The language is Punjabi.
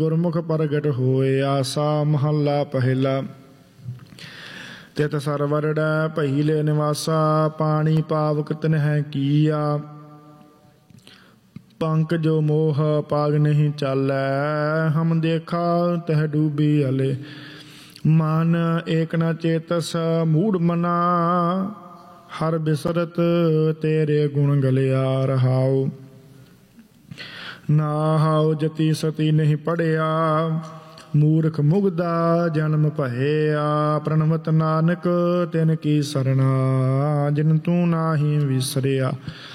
ਗੁਰਮੁਖ ਪ੍ਰਗਟ ਹੋਏ ਆਸਾ। ਮਹੱਲਾ ਪਹਿਲਾ। ਤਿਤ ਸਰਵਰੜੈ ਪਹਿਲੇ ਨਿਵਾਸਾ, ਪਾਣੀ ਪਾਵਕ ਤਿਨਹਿ ਕੀਆ। ਪੰਕ ਜੋ ਮੋਹ ਪਾਗ ਨਹੀਂ ਚਾਲੈ, ਹਮ ਦੇਖਾ ਤਹ ਡੂਬੀ ਹਲੇ। ਮਨ ਏਕ ਨ ਚੇਤਸ ਮੂੜ ਮਨਾ, ਹਰ ਬਿਸਰਤ ਤੇਰੇ ਗੁਣ ਗਲਿਆ। ਰਹਾਉ ਨਾਹਾਉ ਜਤੀ ਸਤੀ ਨਹੀਂ ਪੜਿਆ, ਮੂਰਖ ਮੁਗਦਾ ਜਨਮ ਭਇਆ। ਪ੍ਰਣਵਤ ਨਾਨਕ ਤਿਨ ਕੀ ਸਰਣਾ, ਜਿਨ ਤੂੰ ਨਾਹੀ ਵਿਸਰਿਆ।